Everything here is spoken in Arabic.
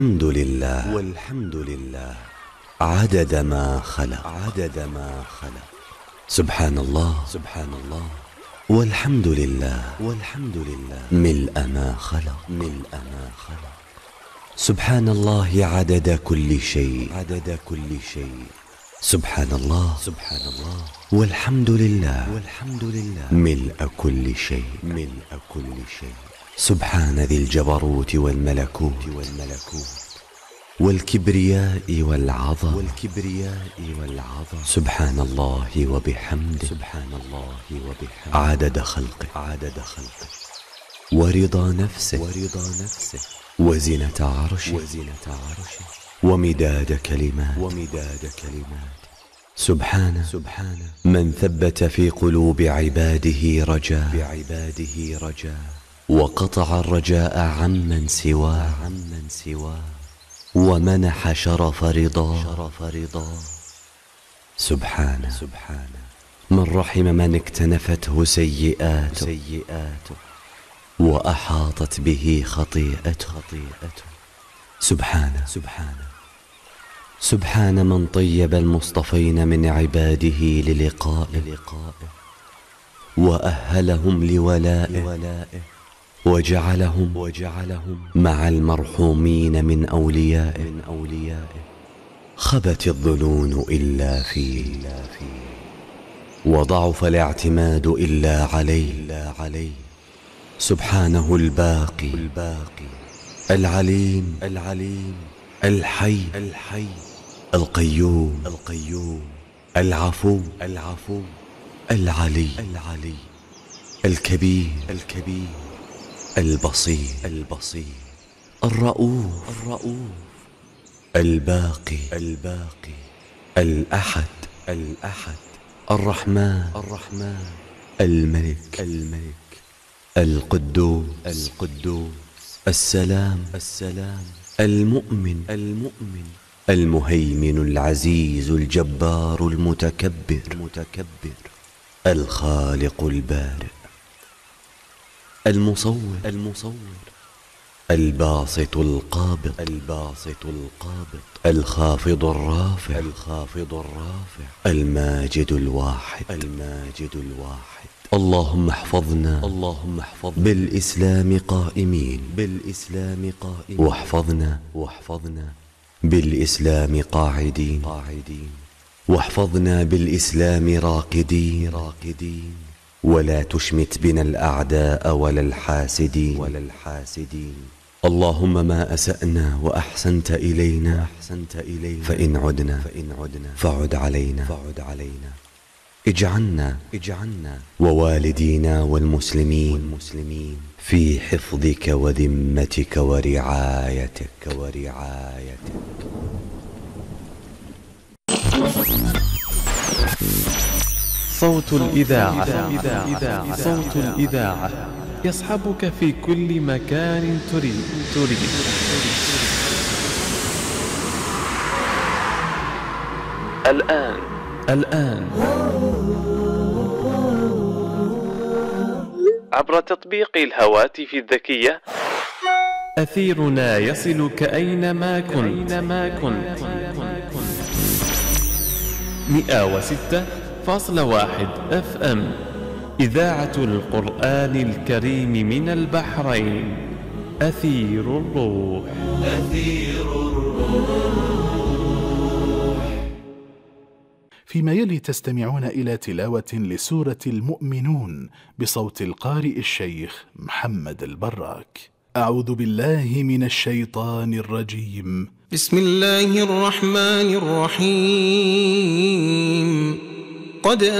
والحمد لله عدد ما خلق سبحان الله والحمد لله ملء ما خلق سبحان الله عدد كل شيء سبحان الله والحمد لله ملء كل شيء سبحان ذي الجبروت والملكوت والكبرياء والعظمة سبحان الله وبحمده عدد خلقه ورضا نفسه وزنة عرشه ومداد كلماته سبحانه من ثبت في قلوب عباده رجاء وقطع الرجاء عمن سواه ومنح شرف رضا سبحانه من رحم من اكتنفته سيئاته وأحاطت به خطيئته سبحان من طيب المصطفين من عباده للقائه وأهلهم لولائه وجعلهم مع المرحومين من أوليائه خبت الظنون إلا فيه وضعف الاعتماد إلا عليه سبحانه الباقي العليم الحي القيوم العفو العلي الكبير البصير الرؤوف الباقي الأحد الرحمن الملك القدوس السلام المؤمن المهيمن العزيز الجبار المتكبر الخالق البارئ المصور الباسط القابض الخافض الرافع الماجد الواحد اللهم احفظنا بالإسلام قائمين واحفظنا بالإسلام قاعدين واحفظنا بالإسلام راقدين ولا تشمت بنا الأعداء ولا الحاسدين اللهم ما أسأنا وأحسنت إلينا فإن عدنا فعد علينا اجعلنا ووالدينا والمسلمين في حفظك وذمتك ورعايتك صوت الإذاعة يصحبك في كل مكان تريد الآن عبر تطبيق الهواتف الذكية أثيرنا يصلك أينما كنت 106.1 FM إذاعة القرآن الكريم من البحرين أثير الروح. فيما يلي تستمعون إلى تلاوة لسورة المؤمنون بصوت القارئ الشيخ محمد البراك. أعوذ بالله من الشيطان الرجيم. بسم الله الرحمن الرحيم. قد